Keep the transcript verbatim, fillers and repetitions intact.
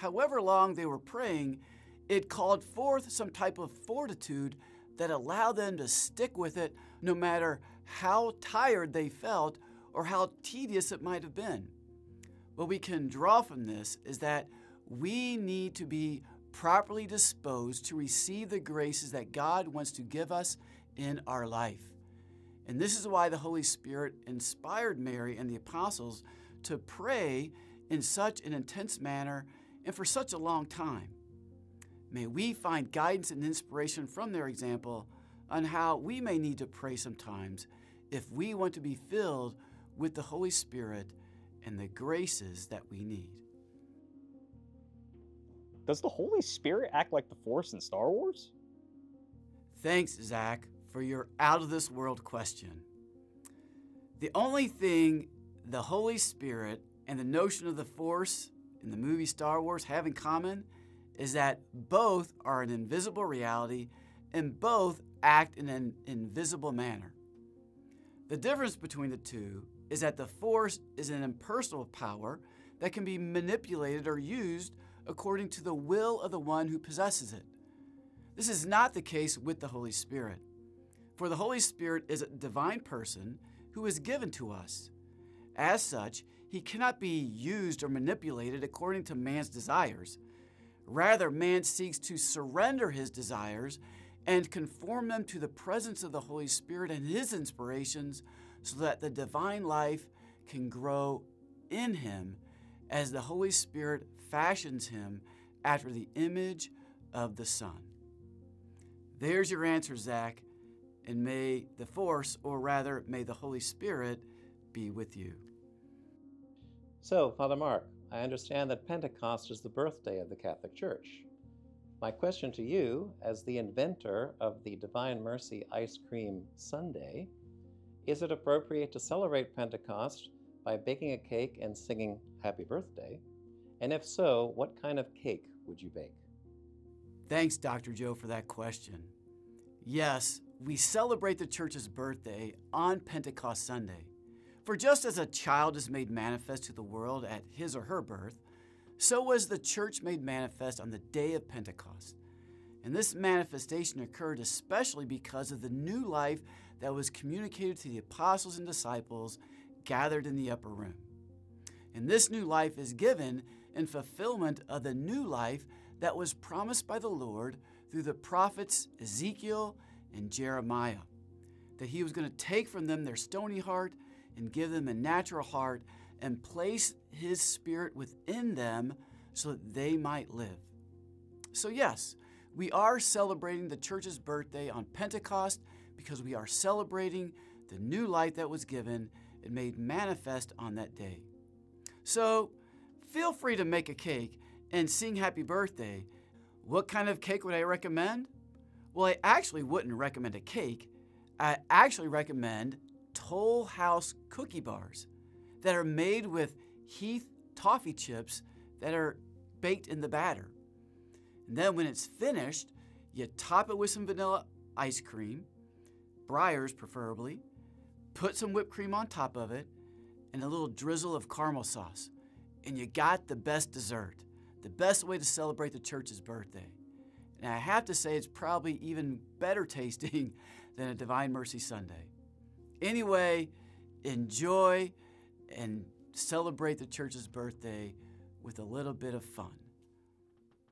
however long they were praying, it called forth some type of fortitude that allowed them to stick with it no matter how tired they felt or how tedious it might have been. What we can draw from this is that we need to be properly disposed to receive the graces that God wants to give us in our life. And this is why the Holy Spirit inspired Mary and the apostles to pray in such an intense manner and for such a long time. May we find guidance and inspiration from their example on how we may need to pray sometimes if we want to be filled with the Holy Spirit and the graces that we need. Does the Holy Spirit act like the Force in Star Wars? Thanks, Zach, for your out-of-this-world question. The only thing the Holy Spirit and the notion of the Force in the movie Star Wars have in common is that both are an invisible reality and both act in an invisible manner. The difference between the two is that the Force is an impersonal power that can be manipulated or used according to the will of the one who possesses it. This is not the case with the Holy Spirit, for the Holy Spirit is a divine person who is given to us. As such, he cannot be used or manipulated according to man's desires. Rather, man seeks to surrender his desires and conform them to the presence of the Holy Spirit and his inspirations so that the divine life can grow in him as the Holy Spirit fashions him after the image of the Son. There's your answer, Zach, and may the Force, or rather, may the Holy Spirit be with you. So, Father Mark, I understand that Pentecost is the birthday of the Catholic Church. My question to you, as the inventor of the Divine Mercy Ice Cream Sundae, is it appropriate to celebrate Pentecost by baking a cake and singing Happy Birthday? And if so, what kind of cake would you bake? Thanks, Doctor Joe, for that question. Yes, we celebrate the Church's birthday on Pentecost Sunday. For just as a child is made manifest to the world at his or her birth, so was the Church made manifest on the day of Pentecost. And this manifestation occurred especially because of the new life that was communicated to the apostles and disciples gathered in the upper room. And this new life is given in fulfillment of the new life that was promised by the Lord through the prophets Ezekiel and Jeremiah, that he was going to take from them their stony heart and give them a natural heart and place his Spirit within them so that they might live. So yes, we are celebrating the Church's birthday on Pentecost because we are celebrating the new life that was given and made manifest on that day. So feel free to make a cake and sing Happy Birthday. What kind of cake would I recommend? Well, I actually wouldn't recommend a cake. I actually recommend Toll House cookie bars that are made with Heath toffee chips that are baked in the batter. And then when it's finished, you top it with some vanilla ice cream, Breyers preferably, put some whipped cream on top of it, and a little drizzle of caramel sauce. And you got the best dessert, the best way to celebrate the Church's birthday. And I have to say it's probably even better tasting than a Divine Mercy Sundae. Anyway, enjoy and celebrate the Church's birthday with a little bit of fun.